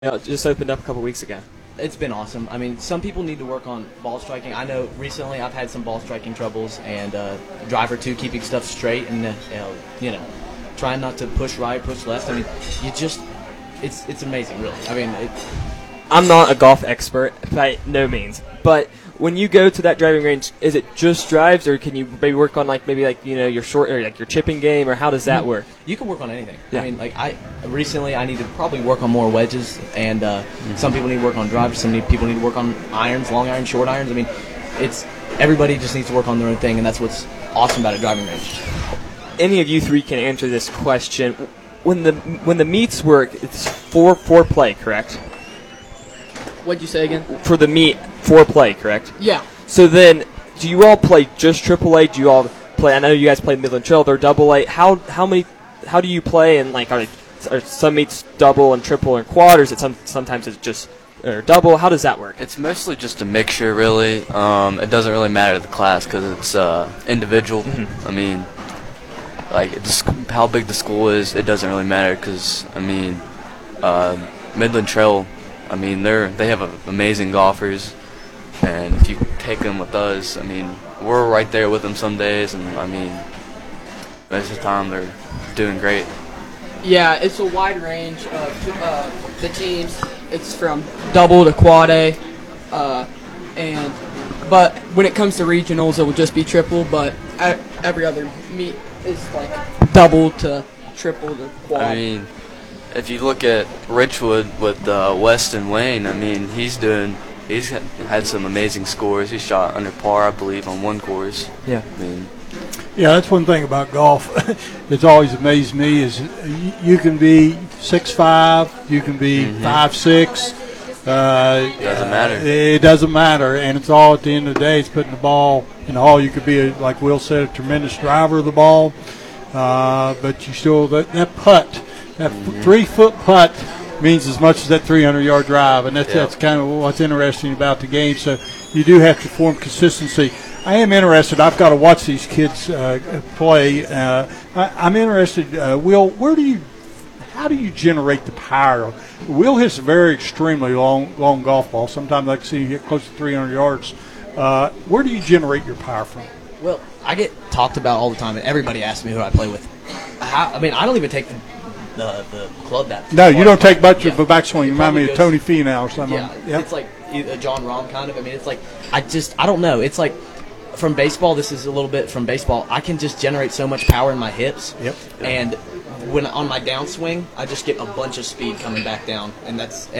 It just opened up a couple weeks ago. It's been awesome. I mean, some people need to work on ball striking. I know recently I've had some ball striking troubles, and driver too, keeping stuff straight, and trying not to push right, push left. I mean, it's amazing, really. I mean, I'm not a golf expert by no means, but when you go to that driving range, is it just drives, or can you maybe work on your short or like your chipping game, or how does that work? you can work on anything. Yeah. I mean, recently I need to probably work on more wedges, and some people need to work on drives. People need to work on irons, long irons, short irons. I mean, everybody just needs to work on their own thing, and that's what's awesome about a driving range. Any of you three can answer this question. When the meets work, it's four play, correct? What'd you say again? For the meet, 4 play, correct? Yeah. So then, do you all play just AAA? Do you all play? I know you guys play Midland Trail. They're AA. How do you play? And are some meets double and triple and quad, or is it sometimes it's just or double? How does that work? It's mostly just a mixture, really. It doesn't really matter to the class because it's individual. Mm-hmm. I mean, how big the school is, it doesn't really matter because, Midland Trail, they have amazing golfers, and if you take them with us, we're right there with them some days, and most of the time they're doing great. Yeah, it's a wide range of the teams. It's from double to quad A, but when it comes to regionals, it will just be triple. But every other meet is like double to triple to quad. If you look at Richwood with Weston Wayne, he's had some amazing scores. He shot under par, I believe, on one course. Yeah. Yeah, that's one thing about golf that's always amazed me is you can be 6'5", you can be 5'6". Doesn't matter. It doesn't matter, and it's all at the end of the day. It's putting the ball in the hole. You could be, like Will said, a tremendous driver of the ball, but you still that putt, that 3-foot putt means as much as that 300-yard drive, and that's kind of what's interesting about the game. So you do have to form consistency. I am interested. I've got to watch these kids play. I'm interested. Will, how do you generate the power? Will hits a very extremely long golf ball. Sometimes I can see him hit close to 300 yards. Where do you generate your power from? Well, I get talked about all the time, and everybody asks me who I play with. I don't even take the club that. No, you don't take much of a backswing. It Remind me of probably Tony Finau or something. Yeah, it's like a John Rahm kind of. It's like I don't know. It's like from baseball. This is a little bit from baseball. I can just generate so much power in my hips. Yep. And when on my downswing, I just get a bunch of speed coming back down, and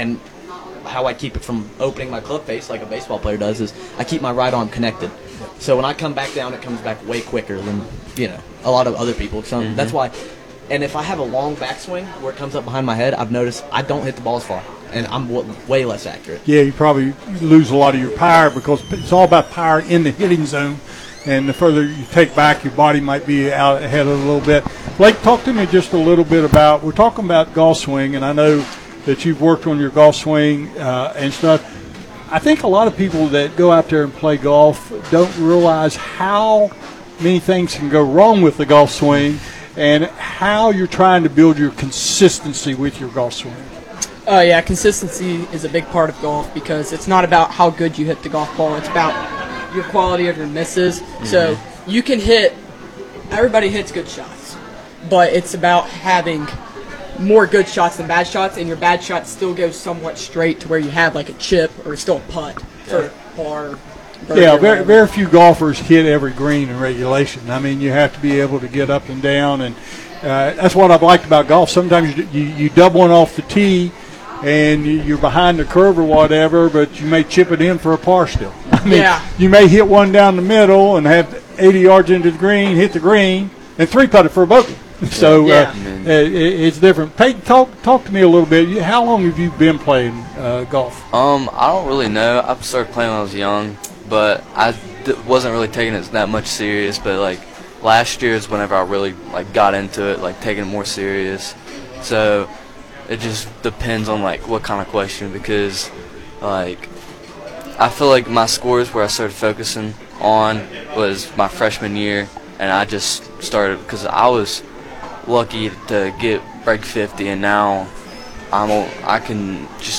how I keep it from opening my club face like a baseball player does is I keep my right arm connected. So when I come back down, it comes back way quicker than a lot of other people. So that's why. And if I have a long backswing where it comes up behind my head, I've noticed I don't hit the ball as far, and I'm way less accurate. Yeah, you probably lose a lot of your power because it's all about power in the hitting zone. And the further you take back, your body might be out ahead of it a little bit. Blake, talk to me just a little bit about, we're talking about golf swing, and I know that you've worked on your golf swing and stuff. I think a lot of people that go out there and play golf don't realize how many things can go wrong with the golf swing and how you're trying to build your consistency with your golf swing. Yeah, consistency is a big part of golf because it's not about how good you hit the golf ball. It's about your quality of your misses. So you can everybody hits good shots, but it's about having more good shots than bad shots, and your bad shots still go somewhat straight to where you have like a chip or still a putt for par. Yeah, very few golfers hit every green in regulation. You have to be able to get up and down, and that's what I've liked about golf. Sometimes you double one off the tee, and you're behind the curve or whatever, but you may chip it in for a par still. You may hit one down the middle and have 80 yards into the green, hit the green, and 3-putt it for a bogey. So it's different. Peyton, talk to me a little bit. How long have you been playing golf? I don't really know. I started playing when I was young, but I wasn't really taking it that much serious. But last year is whenever I really got into it, taking it more serious. So it just depends on what kind of question, because I feel like my scores where I started focusing on was my freshman year, and I just started because I was lucky to break 50, and now I can just